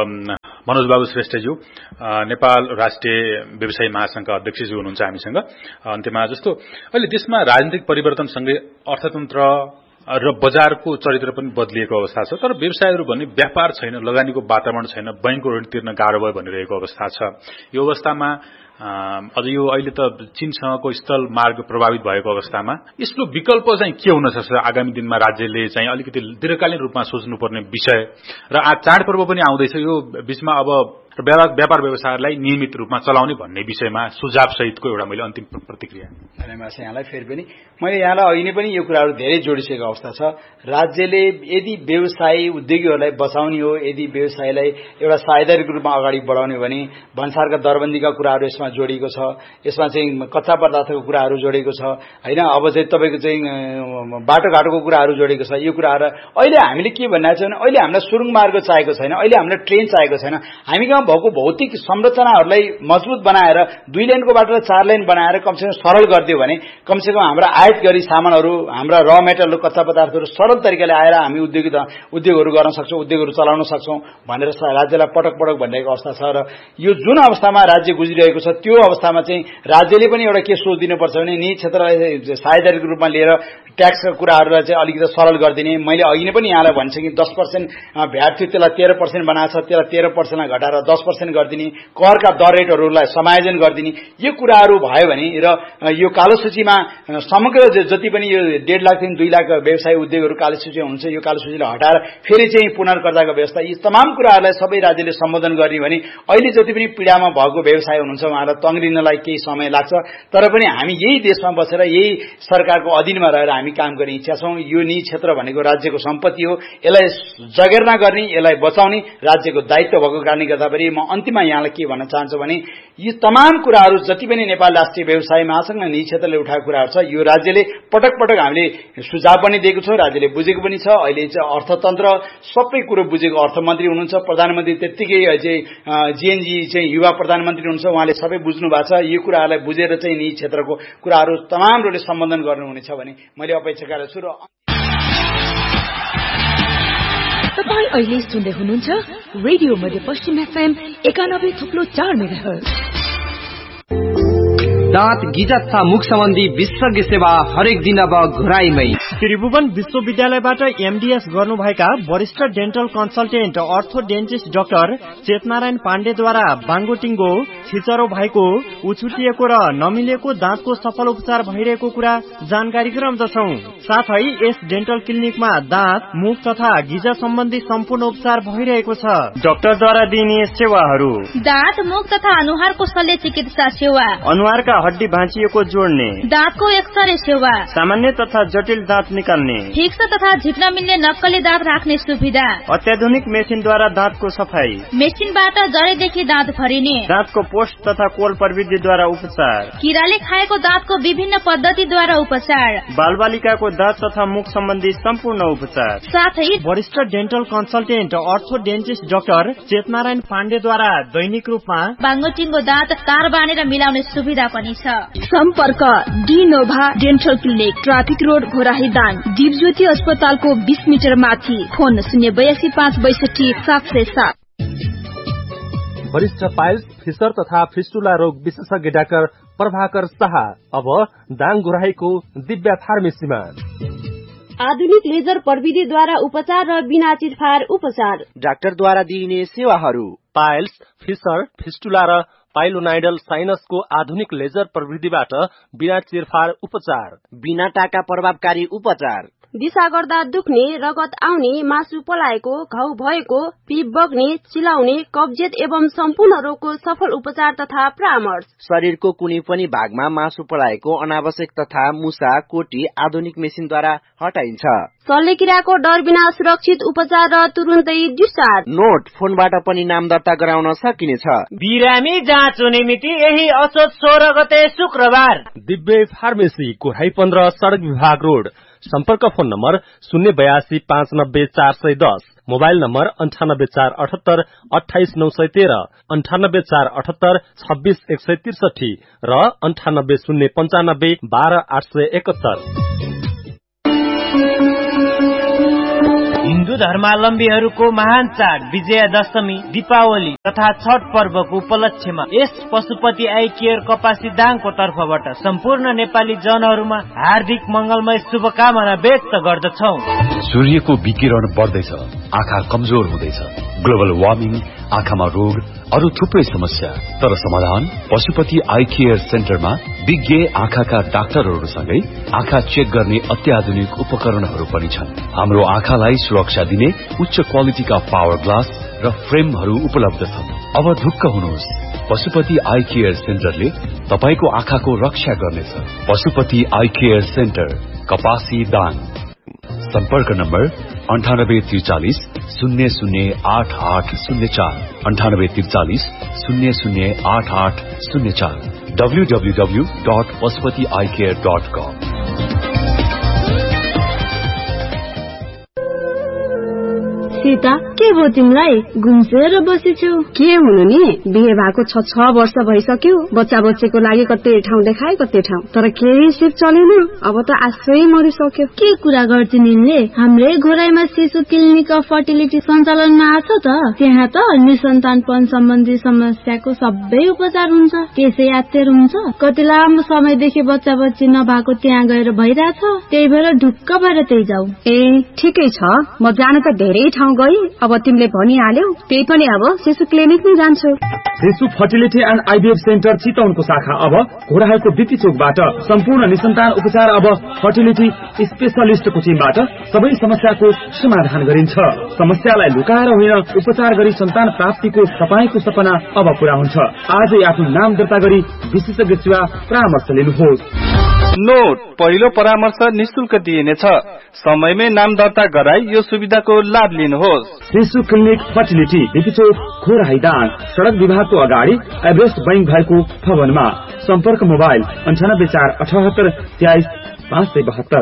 मनोज बाबु श्रेष्ठज्यू नेपाल राष्ट्रिय व्यवसायी महासंघका अध्यक्षज्यू हुनुहुन्छ हामीसँग। अन्त्यमा जस्तो अहिले देशमा राजनीतिक परिवर्तनसँगै अर्थतन्त्र र बजारको चरित्र पनि बदलिएको अवस्था छ। तर व्यवसायहरू भन्ने व्यापार छैन, लगानीको वातावरण छैन, बैंकको ऋण तिर्न गाह्रो भयो भनिरहेको अवस्था छ। यो अवस्थामा अझ यो अहिले त चीनसँगको स्थल मार्ग प्रभावित भएको अवस्थामा यसको विकल्प चाहिँ के हुन सक्छ? आगामी दिनमा राज्यले चाहिँ अलिकति दीर्घकालीन रूपमा सोच्नुपर्ने विषय र आज चाडपर्व पनि आउँदैछ। यो बीचमा अब व्यापार व्यवसायलाई नियमित रूपमा चलाउने भन्ने विषयमा सुझाव सहितको एउटा मैले अन्तिम प्रतिक्रिया धन्यवाद यहाँलाई। फेरि पनि मैले यहाँलाई अहिले नै पनि यो कुराहरू धेरै जोडिसकेको अवस्था छ। राज्यले यदि व्यवसायी उद्योगीहरूलाई बचाउने हो, यदि व्यवसायलाई एउटा साझेदारीको रूपमा अगाडि बढाउने हो भने भन्सारका दरबन्दीका कुराहरू यसमा जोडिएको छ, यसमा चाहिँ कच्चा पदार्थको कुराहरू जोडिएको छ होइन। अब चाहिँ तपाईँको चाहिँ बाटोघाटोको कुराहरू जोडिएको छ। यो कुराहरू अहिले हामीले के भनिरहेको छ भने अहिले हामीलाई सुरुङ मार्ग चाहिएको छैन, अहिले हामीलाई ट्रेन चाहिएको छैन। हामी कहाँ भएको भौतिक संरचनाहरूलाई मजबुत बनाएर दुई लेनको बाटो चार लेन बनाएर कमसेकम सरल गरिदियो भने कमसेकम हाम्रा आयात गरी सामानहरू, हाम्रा र मेटेरियल, कच्चा पदार्थहरू सरल तरिकाले आएर हामी उद्योग उद्योगहरू गर्न सक्छौँ, उद्योगहरू चलाउन सक्छौँ भनेर राज्यलाई पटक पटक भनिरहेको अवस्था छ। र यो जुन अवस्थामा राज्य गुज्रिरहेको छ त्यो अवस्थामा चाहिँ राज्यले पनि एउटा के सोच दिनुपर्छ भने निजी क्षेत्रलाई साझेदारीको रूपमा लिएर ट्याक्सका कुराहरूलाई चाहिँ अलिकति सरल गरिदिने। मैले अघि नै पनि यहाँलाई भनिसकेँ दस पर्सेन्ट भ्याट थियो त्यसलाई तेह्र पर्सेन्ट बनाएको छ, त्यसलाई तेह्र पर्सेन्टलाई घटाएर दस दस पर्सेन्ट गरिदिने, करका दर रेटहरूलाई समायोजन गरिदिने, यो कुराहरू भयो भने र यो कालो सूचीमा समग्र जति पनि यो डेढ लाखदेखि दुई लाख व्यवसाय उद्योगहरू कालो सूचीमा हुन्छ, यो कालो सूचीलाई हटाएर फेरि चाहिँ पुनर्कर्ताको व्यवस्था, यी तमाम कुराहरूलाई सबै राज्यले सम्बोधन गर्ने भने अहिले जति पनि पीडामा भएको व्यवसाय हुनुहुन्छ उहाँलाई तङ्ग्रिनलाई केही समय लाग्छ। तर पनि हामी यही देशमा बसेर यही सरकारको अधीनमा रहेर हामी काम गर्ने इच्छा छौँ। यो निजी क्षेत्र भनेको राज्यको सम्पत्ति हो, यसलाई जगेर्ना गर्ने, यसलाई बचाउने राज्यको दायित्व भएको कारणले गर्दाखेरि म अन्तिममा यहाँलाई के भन्न चाहन्छु भने यी तमाम कुराहरू जति पनि नेपाल राष्ट्रिय व्यवसाय महासंघ निजी क्षेत्रले उठाएको कुराहरू छ, यो राज्यले पटक पटक हामीले सुझाव पनि दिएको छौँ, राज्यले बुझेको पनि छ। अहिले चाहिँ अर्थतन्त्र सबै कुरो बुझेको अर्थमन्त्री हुनुहुन्छ, प्रधानमन्त्री त्यत्तिकै चाहिँ जीएनजी चाहिँ युवा प्रधानमन्त्री हुनुहुन्छ, उहाँले सबै बुझ्नु भएको छ। यो कुराहरूलाई बुझेर चाहिँ निजी क्षेत्रको कुराहरू तमामले सम्बोधन गर्नुहुनेछ भने मैले अपेक्षा गरेको छु। र तपाईं अहिले सुन्दै हुनुहुन्छ रेडियो मध्य पश्चिम एफएम एकानब्बे थुप्लो चार मेगाहर्ज। दाँत गिजा तथा मुख सम्बन्धी विशेषज्ञ सेवा हरेक दिन अब घोराईमै। त्रिभुवन विश्वविद्यालयबाट एमडीएस गर्नुभएका वरिष्ठ डेन्टल कन्सल्टेन्ट अर्थोडेन्टिस्ट डाक्टर चेतनारायण पाण्डेद्वारा बाङ्गोटिङ्गो छिचरो भएको, उछुटिएको र नमिलेको दाँतको सफल उपचार भइरहेको कुरा जानकारी गराउँदछौं। साथै यस डेन्टल क्लिनिकमा दाँत, मुख तथा गिजा सम्बन्धी सम्पूर्ण उपचार भइरहेको छ। डाक्टरद्वारा दिइने सेवाहरू: दाँत, मुख तथा अनुहारको शल्य चिकित्सा सेवा, अनुहारका हड्डी भाँचिएको जोड्ने, दाँतको एक्सरे सेवा, सामान्य तथा जटिल दाँत निकाल्ने, ठिक छ तथा झिक्न मिल्ने नक्कली दाँत राख्ने सुविधा, अत्याधुनिक मेसिनद्वारा दाँतको सफाई, मेसिनबाट जडेदेखि दाँत भरिने, दाँतको पोस्ट तथा कोल प्रविधिद्वारा उपचार, किराले खाएको दाँतको विभिन्न पद्धतिद्वारा उपचार, बालबालिकाको दाँत तथा मुख सम्बन्धी सम्पूर्ण उपचार, साथै वरिष्ठ डेन्टल कन्सल्टेन्ट अर्थोडेन्टिस्ट डाक्टर चेतनारायण पाण्डेद्वारा दैनिक रूपमा बाङ्गोटिङ्गो दाँत तार बाँधेर मिलाउने सुविधा पनि छ। सम्पर्क डिनोभा dental clinic, traffic road Ghorahi Dang, Dipjyoti अस्पतालको बीस मिटर माथि। फोन शून्य बयासी पाँच बैसठी सात सय सात। वरिष्ठ पाइल्स, फिसर तथा फिस्टुला रोग विशेषज्ञ डाक्टर प्रभाकर शाह अब दाङ घोराहीको दिव्या फार्मेसीमा। आधुनिक लेजर प्रविधिद्वारा उपचार र बिना चिरफार उपचार, डाक्टरद्वारा दिइने सेवाहरू: पाइल्स, फिसर, फिस्टुला र पाइलोनाइडल साइनसको आधुनिक लेजर प्रविधिबाट बिना चिरफार उपचार, बिना टाका प्रभावकारी उपचार, दिशा गर्दा दुख्ने, रगत आउने, मासु पलाएको, घाउ भएको, पिप बग्ने, चिलाउने, कब्जियत एवं सम्पूर्ण रोगको सफल उपचार तथा परामर्श। शरीरको कुनै पनि भागमा मासु पलाएको, अनावश्यक तथा मुसा, कोटी आधुनिक मेसिनद्वारा हटाइन्छ। शल्यक्रियाको डर बिना सुरक्षित उपचार र तुरुन्तै डिस्चार्ज। नोट, फोनबाट पनि नाम दर्ता गराउन सकिनेछ। बिरामी जाँच हुने मिति यही असोज सोह्र गते शुक्रबार। दिव्य फार्मेसी घोराही पन्ध्र, सड़क विभाग रोड। सम्पर्क फोन नम्बर शून्य बयासी पाँच नब्बे चार सय दस, मोबाइल नम्बर अन्ठानब्बे चार अठहत्तर अठाइस नौ सय तेह्र, अन्ठानब्बे चार अठहत्तर छब्बीस एक सय त्रिसठी र अन्ठानब्बे शून्य पञ्चानब्बे बाह्र आठ सय एकहत्तर। हिन्दू धर्मावलम्बीहरूको महान चाड विजयादशमी, दीपावली तथा छठ पर्वको उपलक्ष्यमा यस पशुपति आई केयर कपासी दाङको तर्फबाट सम्पूर्ण नेपाली जनहरूमा हार्दिक मंगलमय शुभकामना व्यक्त गर्दछौ। सूर्यको विकिरण बढ्दैछ, आँखा कमजोर हुँदैछ, ग्लोबल वार्मिङ, आँखामा रोग, अरू थुप्रै समस्या। तर समाधान पशुपति आई केयर सेन्टरमा विज्ञ आँखाका डाक्टरहरूसँगै आँखा चेक गर्ने अत्याधुनिक उपकरणहरू पनि छन्। हाम्रो आँखालाई सुरक्षा दिने उच्च क्वालिटीका पावर ग्लास र फ्रेमहरू उपलब्ध छन्। अब ढुक्क हुनुहोस्, पशुपति आई केयर सेन्टरले तपाईको आँखाको रक्षा गर्नेछ। पशुपति आई केयर सेन्टर, कपासी दाङ। सम्पर्क नम्बर अन्ठानब्बे त्रिचालिस शून्य शून्य आठ आठ शून्य चार, अन्ठानब्बे त्रिचालिस शून्य शून्य आठ आठ शून्य चार, W W W dot Pashupati I care dot कम। सीता, के भयो तिमीलाई? घुम्सेर बसेछु। के हुनु नि, बिहे भएको छ छ वर्ष भइसक्यो, बच्चा बच्चीको लागि कतै ठाउँ देखाए कतै ठाउँ, तर केही सिप चलेन। अब त आश्रय मरिसक्यो। के कुरा गर्छिन् यिनले? हाम्रै घोराईमा शिशु क्लिनिक अफ फर्टिलिटी सञ्चालनमा आछ त। त्यहाँ त निसन्तानपन सम्बन्धी समस्याको सबै उपचार हुन्छ। त्यसै यात्तर हुन्छ। कति लामो समयदेखि बच्चा बच्ची नभएको त्यहाँ गएर भइरहेछ, त्यही भएर ढुक्क भएर त्यही जाऊ। ए, ठिकै छ, म जान त धेरै ठाउँ ठाउँ गई अब तिमीले भनिहाल्यौ त्यही पनि अब शिशु क्लिनिक नै जान्छु। शिशु फर्टिलिटी एन्ड आइभीएफ सेन्टर चितवनको शाखा अब घोराहाइको बिपी चोकबाट सम्पूर्ण निसन्तान उपचार अब फर्टिलिटी स्पेशलिस्टको टिमबाट सबै समस्याको समाधान गरिन्छ। समस्यालाई लुकाएर होइन उपचार गरी सन्तान प्राप्तिको तपाईको सपना अब पूरा हुन्छ। आजै आफ्नो नाम दर्ता गरी विशेषज्ञ सेवा परामर्श लिनुहोस्। नोट, पहिलो परामर्श निशुल्क दिइनेछ। समयमै नाम दर्ता गराई यो सुविधाको लाभ लिनुहोस्। शिशु क्लिनिक फर्टिलिटी बिपी चोक घोराहाइदाङ सड़क विभागको अगाडि एभरेस्ट बैंक भएको भवनमा। सम्पर्क मोबाइल अन्ठानब्बे चार अठहत्तर तेइस पाँच सय बहत्तर।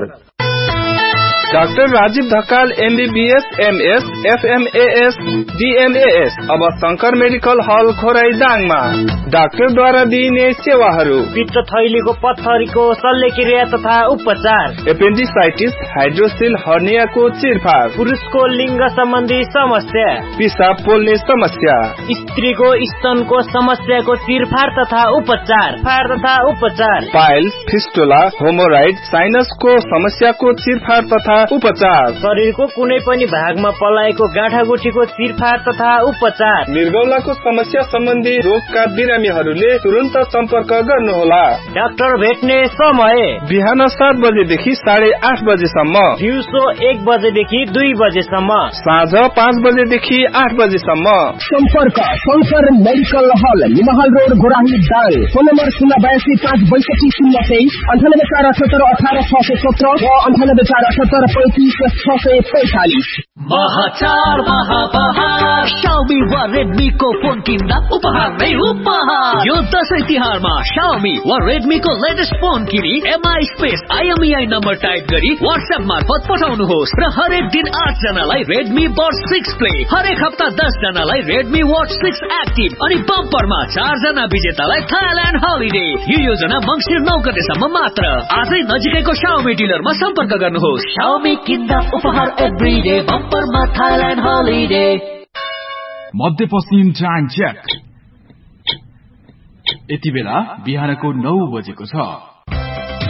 Doctor Rajiv Dhakal MBBS MS एफएमएएस डीएमएएस अब शंकर मेडिकल हल खोराइदाङमा। डाक्टरद्वारा दिइने सेवाहरू पित्त थैलीको पत्थरीको शल्यक्रिया तथा उपचार, एपेन्डिसाइटिस हाइड्रोसिल हर्नियाको चिरफार, पुरुषको लिङ्ग सम्बन्धी समस्या, पिसाब पोल्ने समस्या, स्त्रीको स्तनको समस्याको चिरफार तथा उपचार फार तथा उपचार, पाइल्स, फिस्टुला, होमोराइड, साइनसको समस्याको चिरफार तथा उपचार, शरीरको कुनै पनि भागमा पलाएको गाँठागुठीको चिरफार तथा उपचार, मृगौलाको समस्या सम्बन्धी रोगका बिरामीहरूले तुरन्त सम्पर्क गर्नुहोला। डाक्टर भेट्ने समय बिहान सात बजेदेखि साढे आठ बजेसम्म, दिउँसो एक बजेदेखि दुई बजेसम्म, साँझ पाँच बजेदेखि आठ बजेसम्म। सम्पर्क शंकर मेडिकल हल निमहल रोड घोराहाइदाङ। फोन नम्बर शून्य बयासी पाँच बैसठी शून्य तेइस अन्ठानब्बे चार अठहत्तर अठार छ सय सत्र र अन्ठानब्बे चार अठहत्तर पैंतीस छ सय पैंतालिस। महाचार महाबहार शाओमी वा रेडमी को फोन किन्दा उपहार नै उपहार। यो दशैं तिहारमा शाओमी वा रेडमी को लेटेस्ट फोन किनी MI space IMEI number type गरी व्हाट्सएप मार्फत पठाउनुहोस् र हरेक दिन आठ जनालाई रेडमी बड सिक्स प्ले, हरेक हप्ता दस जनालाई रेडमी वाच सिक्स एक्टिभ अनि बम्परमा चार जना विजेतालाई थाइल्याण्ड हलिडे। यो योजना मंसिर नौ गतेसम्म मात्र। आजै नजिकैको शाओमी डिलरमा सम्पर्क गर्नुहोस्। शाओमी किन्दा उपहार एभ्रीडे बम्परमा थाइल्याण्ड हलिडे। मध्यपश्चिम टाइम चेक। यति बेला बिहानको नौ बजेको छ।